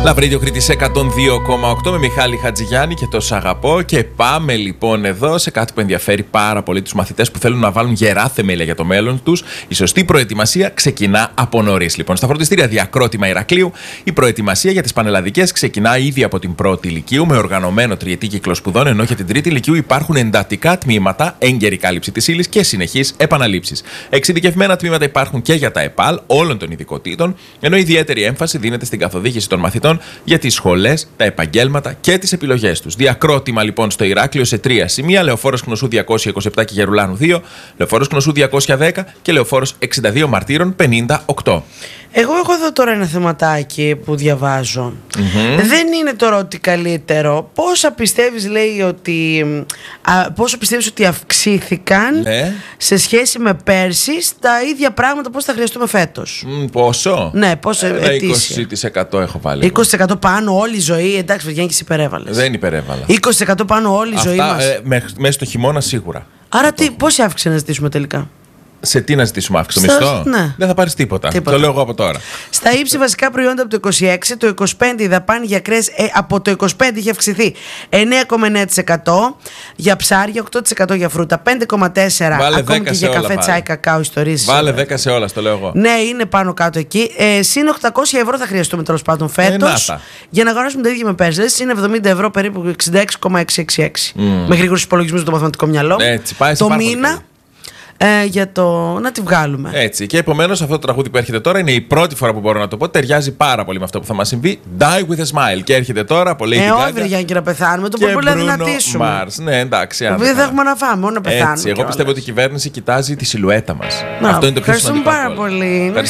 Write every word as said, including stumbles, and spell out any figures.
Λαβρίδιο Κρήτης εκατόν δύο κόμμα οκτώ με Μιχάλη Χατζηγιάννη και το Σ' αγαπώ. Και πάμε λοιπόν εδώ σε κάτι που ενδιαφέρει πάρα πολύ τους μαθητές που θέλουν να βάλουν γερά θεμέλια για το μέλλον τους. Η σωστή προετοιμασία ξεκινά από νωρίς. Λοιπόν, στα φροντιστήρια Διακρότημα Ηρακλείου, η προετοιμασία για τις πανελλαδικές ξεκινά ήδη από την πρώτη ηλικίου με οργανωμένο τριετή κύκλο σπουδών, ενώ για την τρίτη ηλικίου υπάρχουν εντατικά τμήματα, έγκαιρη κάλυψη της ύλης και συνεχής επαναλήψεις. Εξειδικευμένα τμήματα υπάρχουν και για τα ΕΠΑΛ όλων των ειδικοτήτων, ενώ ιδιαίτερη έμφαση δίνεται στην καθοδήγηση των μαθητών για τις σχολές, τα επαγγέλματα και τις επιλογές τους. Διακρότημα λοιπόν στο Ηράκλειο σε τρία σημεία: Λεωφόρος Κνωσού διακόσια είκοσι επτά και Γερουλάνου δύο, Λεωφόρος Κνωσού διακόσια δέκα και Λεωφόρος εξήντα δύο Μαρτύρων πενήντα οκτώ. Εγώ έχω εδώ τώρα ένα θεματάκι που διαβάζω. Mm-hmm. Δεν είναι τώρα ότι καλύτερο. Πόσα πιστεύεις, λέει, ότι, α, πόσο πιστεύεις ότι αυξήθηκαν ναι. σε σχέση με πέρσι στα ίδια πράγματα πώς θα χρειαστούμε φέτος? Mm, πόσο? Ναι, πόσο ε, είκοσι τοις εκατό έχω βάλει. είκοσι τοις εκατό πάνω όλη η ζωή. Εντάξει, παιδιά, και εσύ υπερέβαλες. Δεν υπερέβαλα. είκοσι τοις εκατό πάνω όλη η Αυτά, ζωή μας. Ε, μέσα στο χειμώνα σίγουρα. Άρα τι, πόση αύξηση να ζητήσουμε τελικά? Σε τι να ζητήσουμε αύξηση, Στο... το μισθό? Ναι. Δεν θα πάρεις τίποτα. τίποτα. Το λέω εγώ από τώρα. Στα ύψη βασικά προϊόντα από το είκοσι έξι, το είκοσι πέντε η δαπάνη για κρέας ε, από το είκοσι πέντε είχε αυξηθεί εννέα κόμμα εννέα τοις εκατό, για ψάρια οκτώ τοις εκατό, για φρούτα πέντε κόμμα τέσσερα τοις εκατό, ακόμη και για καφέ, τσάι, κακάο, ιστορίες. Βάλε δέκα σε όλα, στο λέω εγώ. Ναι, είναι πάνω κάτω εκεί. Ε, συν οκτακόσια ευρώ θα χρειαστούμε τέλος πάντων φέτος ε, για να αγοράσουμε τα ίδια με πέρσι. Συν εβδομήντα ευρώ περίπου, εξήντα έξι κόμμα εξακόσια εξήντα έξι. Mm. Με γρήγορους υπολογισμούς το μαθηματικό μυαλό. Έτσι, πάει το μήνα. Ε, για το να τη βγάλουμε. Έτσι. Και επομένως αυτό το τραγούδι που έρχεται τώρα είναι η πρώτη φορά που μπορώ να το πω. Ταιριάζει πάρα πολύ με αυτό που θα μας συμβεί. Die with a smile. Και έρχεται τώρα από Lady Gaga. Ε, όχι, για να πεθάνουμε. Το πολύ πολύ να δυνατήσουμε. Mars. Ναι, εντάξει. Δεν θα έχουμε να φάμε, μόνο να πεθάνουμε. Έτσι. Εγώ πιστεύω ότι η κυβέρνηση κοιτάζει τη σιλουέτα μας. Να, αυτό είναι το πιο σημαντικό. Ευχαριστούμε πάρα πολύ.